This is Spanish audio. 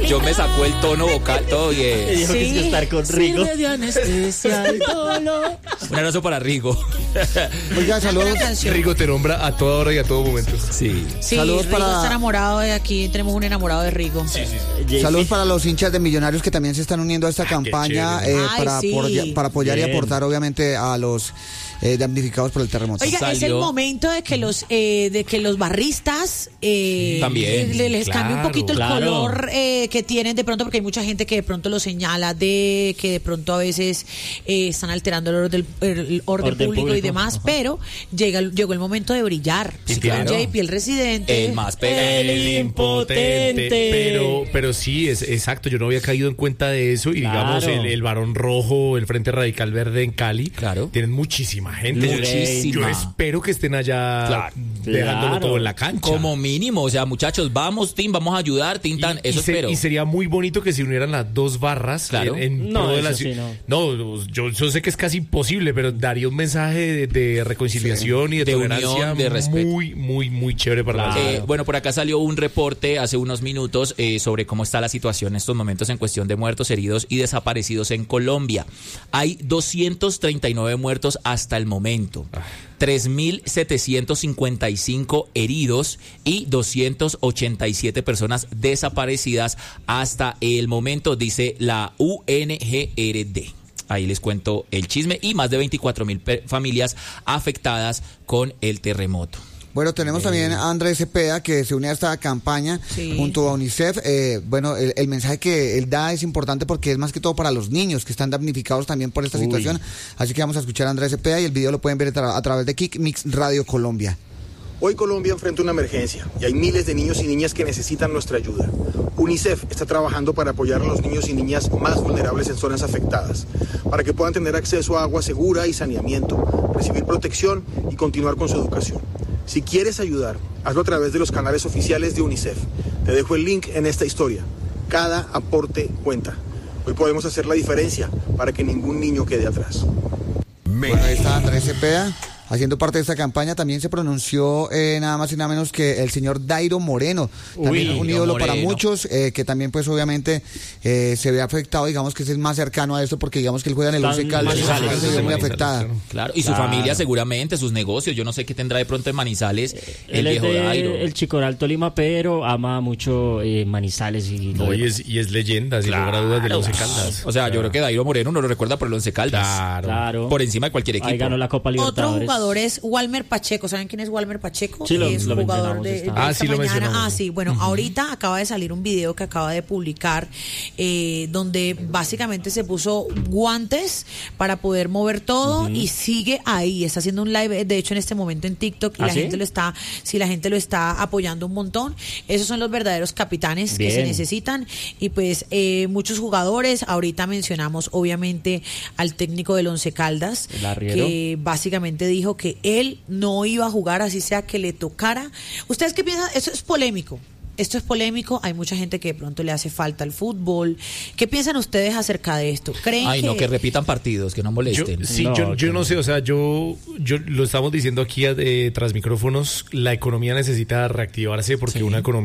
Yo me sacó el tono vocal, todo bien. Dijo que es que estar con Rigo. Sirve de anestesia el dolor. Un abrazo para Rigo. Oiga, saludos. Rigo te nombra a toda hora y a todo momento. Sí. Sí, Saludos Rigo para- está enamorado de aquí. Tenemos un enamorado de Rigo. Saludos para los hinchas de Millonarios que también se están uniendo a esta campaña chévere. para, Sí. para apoyar y Bien. aportar obviamente a los damnificados por el terremoto. Oiga, es el Salió. momento de que los barristas También, les cambie un poquito el claro. color que tienen de pronto, porque hay mucha gente que de pronto lo señala de que de pronto a veces están alterando el orden público y demás, Ajá. pero llegó el momento de brillar. Sí, Sí, claro. JP, el residente. El más pegado. El impotente. Pero sí, es exacto. Yo no había caído en cuenta de eso. Y Claro. digamos, el Barón Rojo, el Frente Radical Verde en Cali, Claro. tienen muchísima gente. Muchísima. Yo espero que estén allá Claro. dejándolo Claro. todo en la cancha. Como mínimo, o sea, muchachos, vamos, Tim, vamos a ayudar, Tim, tan, eso espero. Y sería muy bonito que se unieran las dos barras Claro. en No, pro de eso la sí, ciudad. No, yo sé que es casi imposible, pero daría un mensaje de reconciliación y de unión, tolerancia de respeto. muy, muy, muy chévere para la ciudad. Bueno, por acá salió un reporte hace unos minutos sobre cómo está la situación en estos momentos en cuestión de muertos, heridos y desaparecidos en Colombia. Hay 239 muertos hasta el momento, 3.755 heridos y 287 personas desaparecidas hasta el momento, dice la UNGRD. Ahí les cuento el chisme y más de 24.000 familias afectadas con el terremoto. Bueno, tenemos también a Andrés Cepeda que se une a esta campaña Sí. junto a UNICEF. Bueno, el mensaje que él da es importante porque es más que todo para los niños que están damnificados también por esta situación. Así que vamos a escuchar a Andrés Cepeda y el video lo pueden ver a través de Kick Mix Radio Colombia. Hoy Colombia enfrenta una emergencia y hay miles de niños y niñas que necesitan nuestra ayuda. UNICEF está trabajando para apoyar a los niños y niñas más vulnerables en zonas afectadas, para que puedan tener acceso a agua segura y saneamiento, recibir protección y continuar con su educación. Si quieres ayudar, hazlo a través de los canales oficiales de UNICEF. Te dejo el link en esta historia. Cada aporte cuenta. Hoy podemos hacer la diferencia para que ningún niño quede atrás. Bueno, ahí está Andrés Cepeda haciendo parte de esta campaña. También se pronunció nada más y nada menos que el señor Dairo Moreno, también un ídolo para muchos, que también pues obviamente se ve afectado, digamos que es el más cercano a esto porque digamos que él juega en el Once Caldas y se ve muy afectada. Claro, y su familia seguramente, sus negocios, yo no sé qué tendrá de pronto en Manizales el Él es viejo Dairo. el Chicoral Tolima, pero ama mucho Manizales y No, y es leyenda, sin lugar a dudas, del Once Caldas. O sea, yo creo que Dairo Moreno no lo recuerda por el Once Caldas. Claro. Por encima de cualquier equipo. Ahí ganó la Copa Otro Libertadores. jugador es Walmer Pacheco. ¿Saben quién es Walmer Pacheco? Sí, es lo jugador mencionamos de esta- esta Ah, sí, lo mañana. mencionamos. Sí, bueno, ahorita acaba de salir un video que acaba de publicar donde básicamente se puso guantes para poder mover todo y sigue ahí. Está haciendo un live, de hecho, en este momento en TikTok y ¿Ah, la sí? gente lo está apoyando un montón. Esos son los verdaderos capitanes que se Bien. necesitan y pues muchos jugadores. Ahorita mencionamos obviamente al técnico del Once Caldas, El arriero. que básicamente dijo que él no iba a jugar así sea que le tocara. ¿Ustedes qué piensan? Eso es polémico. Esto es polémico, hay mucha gente que de pronto le hace falta el fútbol. ¿Qué piensan ustedes acerca de esto? ¿Creen Ay, no, que repitan partidos, que no molesten. Yo no sé, o sea, yo lo estamos diciendo aquí tras micrófonos, la economía necesita reactivarse porque una economía